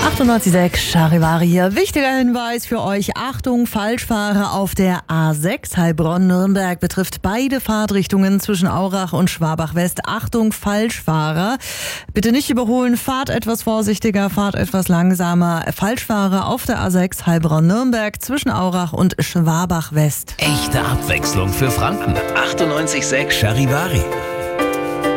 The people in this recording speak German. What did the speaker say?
98,6 Charivari hier. Wichtiger Hinweis für euch. Achtung, Falschfahrer auf der A6 Heilbronn-Nürnberg betrifft beide Fahrtrichtungen zwischen Aurach und Schwabach-West. Achtung, Falschfahrer. Bitte nicht überholen, fahrt etwas vorsichtiger, fahrt etwas langsamer. Falschfahrer auf der A6 Heilbronn-Nürnberg zwischen Aurach und Schwabach-West. Echte Abwechslung für Franken. 98,6 Charivari.